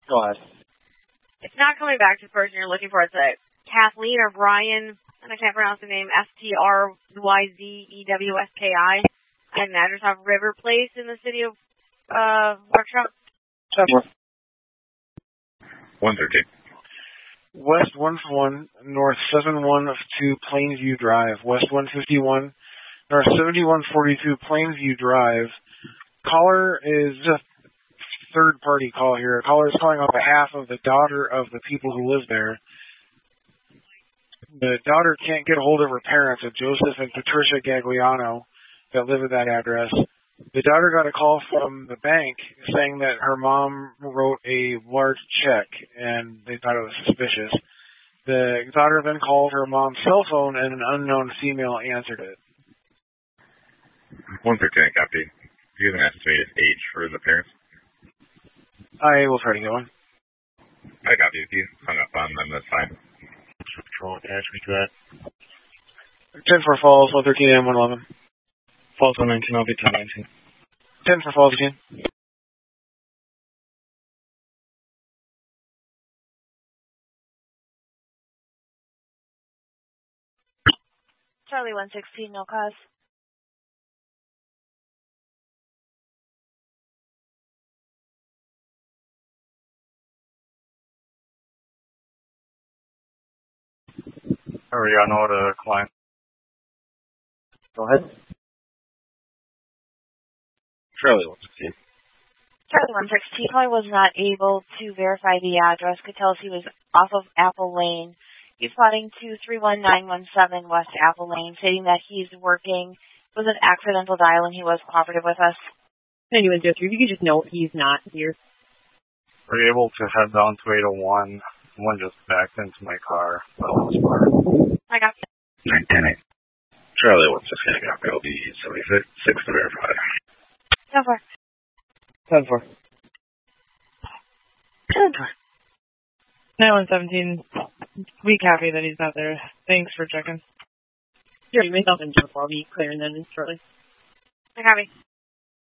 Go ahead. It's not coming back to the person you're looking for. It's a Kathleen or Brian, and I can't pronounce the name, Stryzewski. I have an address of River Place in the city of Workshop. 113. West 151, North 712 Plainview Drive. West 151, North 7142 Plainview Drive. Caller is a third-party call here. Caller is calling on behalf of the daughter of the people who live there. The daughter can't get a hold of her parents, Joseph and Patricia Gagliano, that live at that address. The daughter got a call from the bank saying that her mom wrote a large check, and they thought it was suspicious. The daughter then called her mom's cell phone, and an unknown female answered it. 113, copy. Do you have an estimated age for the parents? I will try to get one. I copy. If you hung up on them, that's fine. Patrol, can I speak to that? 10-4 Falls, 113 and 111. Falls 119, I'll be 1019. 10-4 Falls again. Charlie 116, no cause. Ariano to client. Go ahead. Charlie 116. Charlie 116 probably was not able to verify the address. Could tell us he was off of Apple Lane. He's plotting to 31917 West Apple Lane, stating that he's working. It was an accidental dial, and he was cooperative with us. Anyone go through? You can just note he's not here. Were you able to head down to 801? One just backed into my car. I got you. 910. Charlie 116, copy. I'll be 76 to verify. 10-4. 10-4. 10-4. 9117. We copy that he's not there. Thanks for checking. Here, you may help him before we clear and then shortly. I copy.